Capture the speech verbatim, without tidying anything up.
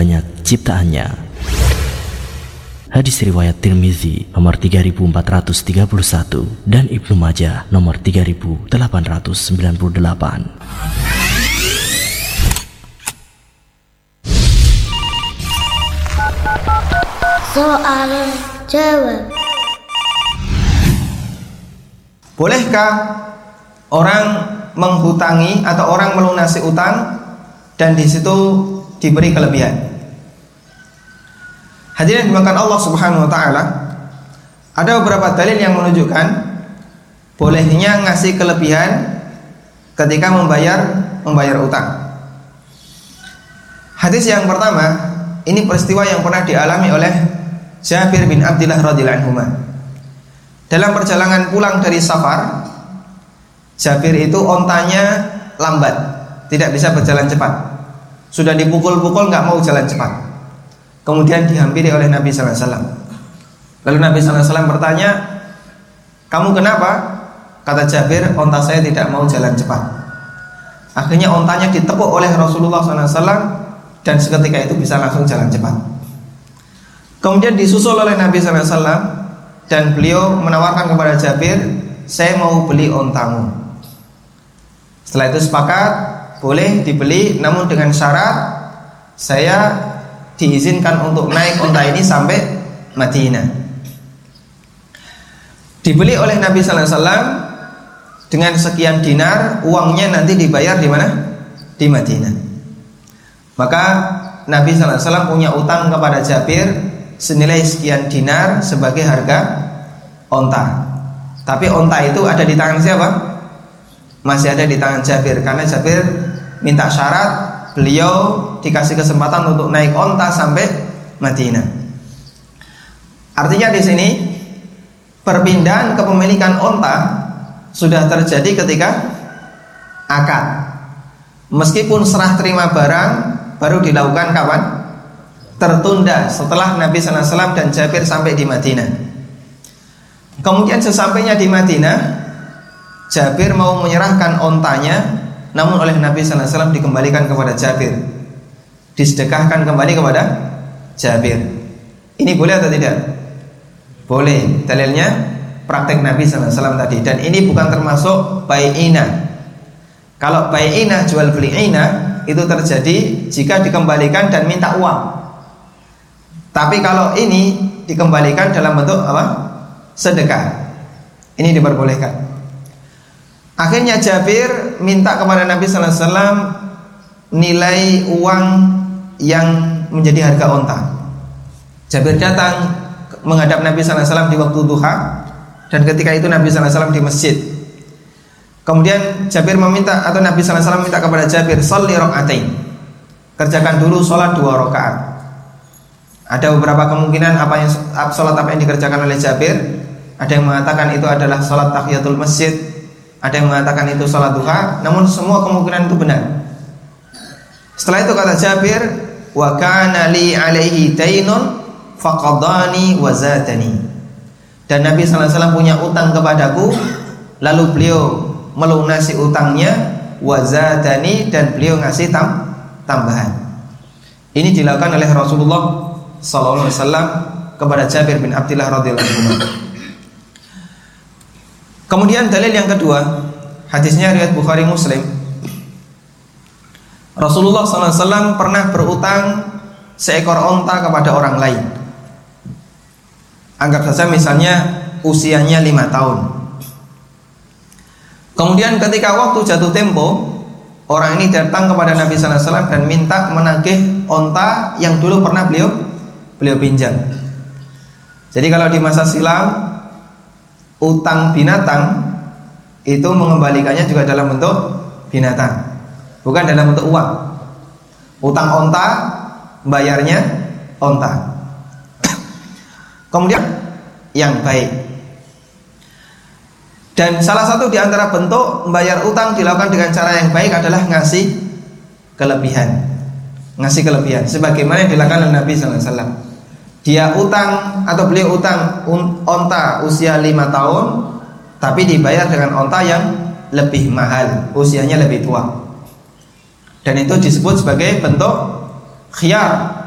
banyak ciptaannya. Hadis riwayat Tirmizi nomor tiga ribu empat ratus tiga puluh satu dan Ibnu Majah nomor tiga ribu delapan ratus sembilan puluh delapan. Soal jawab. Bolehkah orang menghutangi atau orang melunasi utang dan di situ diberi kelebihan? Hadirin dimakan Allah Subhanahu wa taala, ada beberapa dalil yang menunjukkan bolehnya ngasih kelebihan ketika membayar membayar utang. Hadis yang pertama, ini peristiwa yang pernah dialami oleh Jabir bin Abdullah radhiyallahu anhu. Dalam perjalanan pulang dari safar, Jabir itu ontanya lambat, tidak bisa berjalan cepat. Sudah dipukul-pukul nggak mau jalan cepat. Kemudian dihampiri oleh Nabi sallallahu alaihi wasallam. Lalu Nabi sallallahu alaihi wasallam bertanya, "Kamu kenapa?" Kata Jabir, "Onta saya tidak mau jalan cepat." Akhirnya ontanya ditepuk oleh Rasulullah sallallahu alaihi wasallam dan seketika itu bisa langsung jalan cepat. Kemudian disusul oleh Nabi sallallahu alaihi wasallam dan beliau menawarkan kepada Jabir, "Saya mau beli ontamu." Setelah itu sepakat, boleh dibeli, namun dengan syarat saya diizinkan untuk naik onta ini sampai Madinah. Dibeli oleh Nabi sallallahu alaihi wasallam dengan sekian dinar, uangnya nanti dibayar di mana? Di Madinah. Maka Nabi sallallahu alaihi wasallam punya utang kepada Jabir senilai sekian dinar sebagai harga onta. Tapi onta itu ada di tangan siapa? Masih ada di tangan Jabir, karena Jabir minta syarat beliau dikasih kesempatan untuk naik onta sampai Madinah. Artinya di sini perpindahan kepemilikan onta sudah terjadi ketika akad. Meskipun serah terima barang baru dilakukan kapan? Tertunda setelah Nabi sallallahu alaihi wasallam dan Jabir sampai di Madinah. Kemudian sesampainya di Madinah, Jabir mau menyerahkan ontanya, namun oleh Nabi sallallahu alaihi wasallam dikembalikan kepada Jabir, disedekahkan kembali kepada Jabir. Ini boleh atau tidak? Boleh. Dalilnya praktek Nabi sallallahu alaihi wasallam tadi. Dan ini bukan termasuk bai'ina. Kalau bai'ina, jual beli ina, itu terjadi jika dikembalikan dan minta uang. Tapi kalau ini dikembalikan dalam bentuk apa? Sedekah. Ini diperbolehkan. Akhirnya Jabir minta kepada Nabi sallallahu alaihi wasallam nilai uang yang menjadi harga onta. Jabir datang menghadap Nabi sallallahu alaihi wasallam di waktu duha, dan ketika itu Nabi sallallahu alaihi wasallam di masjid. Kemudian Jabir meminta, atau Nabi sallallahu alaihi wasallam minta kepada Jabir, "Sholli rakaatain." Kerjakan dulu sholat dua rakaat. Ada beberapa kemungkinan apa yang sholat apa yang dikerjakan oleh Jabir. Ada yang mengatakan itu adalah sholat tahiyatul masjid, ada yang mengatakan itu sholat duha, namun semua kemungkinan itu benar. Setelah itu kata Jabir, "Wa kana li alaihi dainun faqadani wa zadani." Dan Nabi sallallahu alaihi wasallam punya utang kepadaku, lalu beliau melunasi utangnya, wa zadani, dan beliau ngasih tam, tambahan. Ini dilakukan oleh Rasulullah sallallahu alaihi wasallam kepada Jabir bin Abdullah radhiyallahu anhu. Kemudian dalil yang kedua, hadisnya riwayat Bukhari Muslim. Rasulullah sallallahu alaihi wasallam pernah berutang seekor onta kepada orang lain. Anggap saja misalnya usianya lima tahun. Kemudian ketika waktu jatuh tempo, orang ini datang kepada Nabi sallallahu alaihi wasallam dan minta menagih onta yang dulu pernah beliau beliau pinjam. Jadi kalau di masa silam, utang binatang itu mengembalikannya juga dalam bentuk binatang, bukan dalam bentuk uang. Utang onta, bayarnya onta. Kemudian yang baik. Dan salah satu di antara bentuk membayar utang dilakukan dengan cara yang baik adalah ngasih kelebihan. Ngasih kelebihan sebagaimana yang dilakukan oleh Nabi sallallahu alaihi wasallam. Dia utang atau beliau utang onta usia lima tahun, tapi dibayar dengan onta yang lebih mahal, usianya lebih tua. Dan itu disebut sebagai bentuk khiyar,